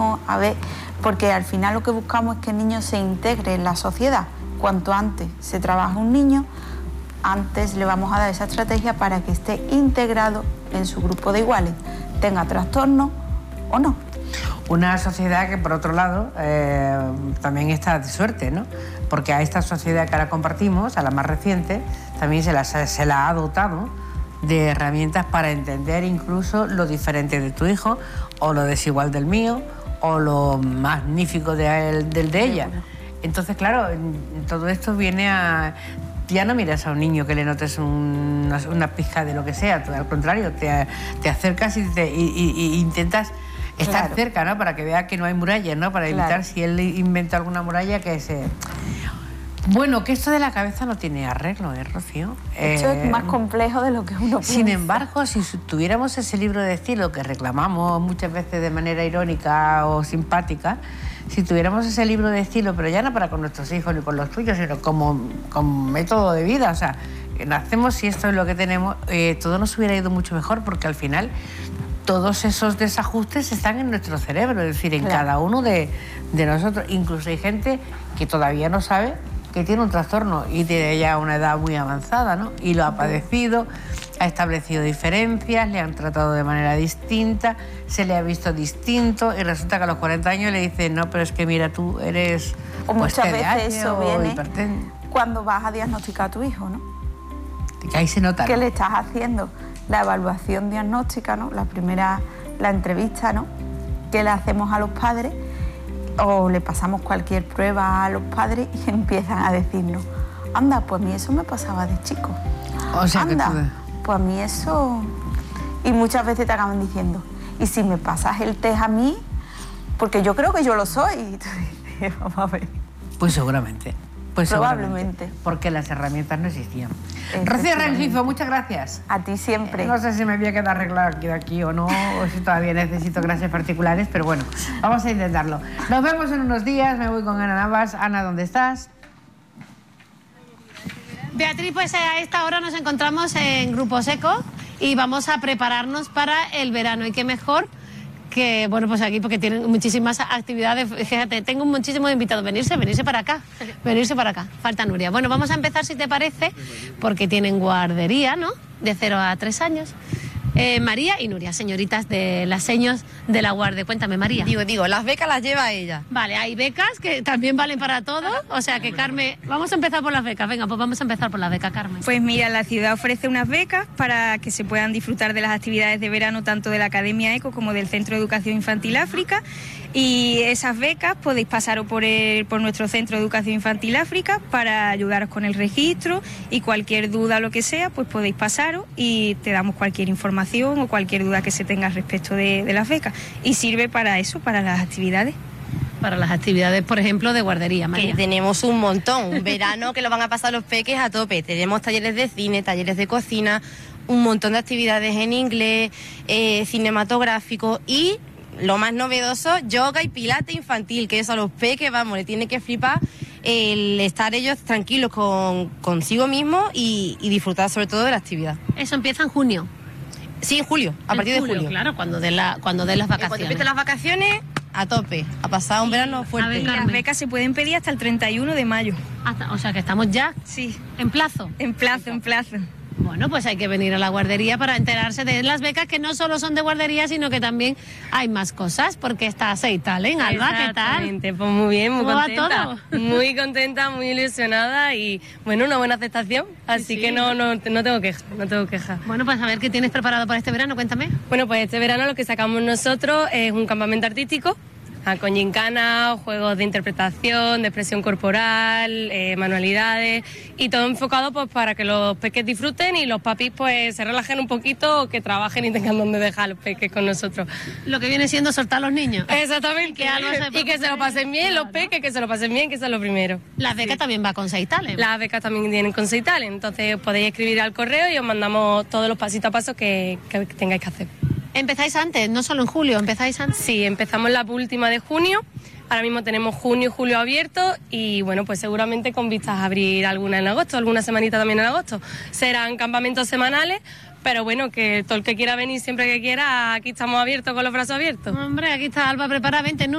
niño, a ver, porque al final lo que buscamos es que el niño se integre en la sociedad. Cuanto antes se trabaja un niño, antes le vamos a dar esa estrategia para que esté integrado en su grupo de iguales, tenga trastorno o no. Una sociedad que, por otro lado, también está de suerte, ¿no? Porque a esta sociedad que ahora compartimos, a la más reciente, también se la ha dotado de herramientas para entender incluso lo diferente de tu hijo, o lo desigual del mío, o lo magnífico del de ella. Entonces, claro, todo esto viene a... Ya no miras a un niño que le notes una pizca de lo que sea, tú, al contrario, te acercas y intentas estar cerca, ¿no? Para que vea que no hay murallas, ¿no? Para evitar, si él inventa alguna muralla, que se... Bueno, que esto de la cabeza no tiene arreglo, Rocío? Esto es más complejo de lo que uno piensa. Sin embargo, si tuviéramos ese libro de estilo que reclamamos muchas veces de manera irónica o simpática, si tuviéramos ese libro de estilo, pero ya no para con nuestros hijos ni con los tuyos, sino como método de vida, o sea, nacemos y esto es lo que tenemos, todo nos hubiera ido mucho mejor, porque al final todos esos desajustes están en nuestro cerebro, es decir, en cada uno de nosotros. Incluso hay gente que todavía no sabe que tiene un trastorno y tiene ya una edad muy avanzada, ¿no? Y lo ha padecido, ha establecido diferencias, le han tratado de manera distinta, se le ha visto distinto y resulta que a los 40 años le dicen, no, pero es que mira, tú eres... O muchas veces eso viene hipertenso. Cuando vas a diagnosticar a tu hijo, ¿no? Que ahí se nota, ¿no? ¿Qué le estás haciendo? La evaluación diagnóstica, ¿no? La entrevista, ¿no? Que le hacemos a los padres, o le pasamos cualquier prueba a los padres y empiezan a decirnos, anda, pues a mí eso me pasaba de chico. O sea, anda, que tú... pues a mí eso... Y muchas veces te acaban diciendo, ¿y si me pasas el test a mí? Porque yo creo que yo lo soy. Y tú dices, vamos a ver. Pues seguramente. Pues probablemente. Porque las herramientas no existían. Rocío Rengifo, muchas gracias. A ti siempre. No sé si me voy a quedar arreglada aquí o no, o si todavía necesito clases particulares, pero bueno, vamos a intentarlo. Nos vemos en unos días, me voy con Ana Navas. Ana, ¿dónde estás? Beatriz, pues a esta hora nos encontramos en Grupo Seco y vamos a prepararnos para el verano. Y qué mejor que, bueno, pues aquí porque tienen muchísimas actividades. Fíjate, tengo muchísimos invitados. Venirse para acá. Falta Nuria. Bueno, vamos a empezar, si te parece, porque tienen guardería, ¿no? De 0 a 3 años. María y Nuria, señoritas de las seños de la guardia. Cuéntame, María. Digo, las becas las lleva ella. Vale, hay becas que también valen para todo. O sea que, Carmen, vamos a empezar por las becas. Venga, pues vamos a empezar por las becas, Carmen. Pues mira, la ciudad ofrece unas becas para que se puedan disfrutar de las actividades de verano tanto de la Academia ECO como del Centro de Educación Infantil África. Y esas becas podéis pasaros por nuestro Centro de Educación Infantil África para ayudaros con el registro, y cualquier duda o lo que sea, pues podéis pasaros y te damos cualquier información o cualquier duda que se tenga respecto de las becas. Y sirve para eso, para las actividades. Para las actividades, por ejemplo, de guardería, María. Que tenemos un montón, un verano que lo van a pasar los peques a tope. Tenemos talleres de cine, talleres de cocina, un montón de actividades en inglés, cinematográfico y... Lo más novedoso, yoga y pilates infantil, que eso a los peques, vamos, le tiene que flipar el estar ellos tranquilos consigo mismos y disfrutar sobre todo de la actividad. Eso empieza en junio. Sí, en julio, a partir de julio. Claro, cuando den las vacaciones. Cuando empiecen las vacaciones, a tope, a pasar un verano fuerte. Y las becas se pueden pedir hasta el 31 de mayo. O sea que estamos ya en plazo. En plazo. Bueno, pues hay que venir a la guardería para enterarse de las becas, que no solo son de guardería, sino que también hay más cosas, porque está Seitalent, Alba, ¿qué tal? Exactamente, pues muy bien, muy ¿Cómo contenta. va todo? Muy contenta, muy ilusionada y, bueno, una buena aceptación, así que no tengo queja. Bueno, pues a ver qué tienes preparado para este verano, cuéntame. Bueno, pues este verano lo que sacamos nosotros es un campamento artístico, con gincana, juegos de interpretación, de expresión corporal, manualidades y todo enfocado pues para que los peques disfruten y los papis pues se relajen un poquito, que trabajen y tengan donde dejar a los peques con nosotros. Lo que viene siendo soltar a los niños. Exactamente. Y que se lo pasen bien los peques, que se lo pasen bien, que eso es lo primero. Las becas también va con Seitalent. Las becas también vienen con Seitalent, entonces podéis escribir al correo y os mandamos todos los pasitos a paso que tengáis que hacer. ¿Empezáis antes? No solo en julio, ¿empezáis antes? Sí, empezamos la última de junio. Ahora mismo tenemos junio y julio abiertos y bueno, pues seguramente con vistas a abrir alguna en agosto, alguna semanita también en agosto. Serán campamentos semanales, pero bueno, que todo el que quiera venir siempre que quiera, aquí estamos abiertos con los brazos abiertos. Hombre, aquí está Alba preparada, vente,